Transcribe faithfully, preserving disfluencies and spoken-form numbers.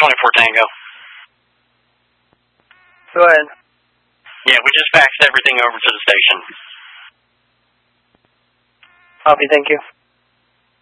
twenty-four Tango. Go ahead. Yeah, we just faxed everything over to the station. Copy, thank you.